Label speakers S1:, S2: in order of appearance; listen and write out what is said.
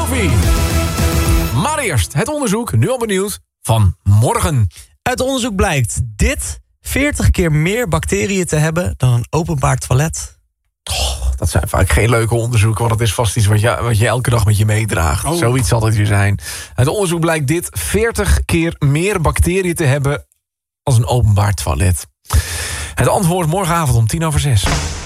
S1: Jovi. Maar eerst het onderzoek, nu al benieuwd, van morgen.
S2: Uit onderzoek blijkt dit 40 keer meer bacteriën te hebben dan een openbaar toilet.
S1: Dat zijn vaak geen leuke onderzoeken, want het is vast iets wat je elke dag met je meedraagt.
S3: Oh.
S1: Zoiets zal het weer zijn. Uit onderzoek blijkt dit 40 keer meer bacteriën te hebben als een openbaar toilet. Het antwoord morgenavond om 5:50.